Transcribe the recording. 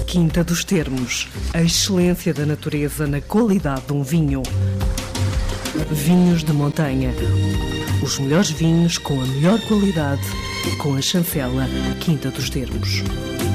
Quinta dos Termos, a excelência da natureza na qualidade de um vinho. Vinhos de montanha, os melhores vinhos com a melhor qualidade, com a chancela Quinta dos Termos.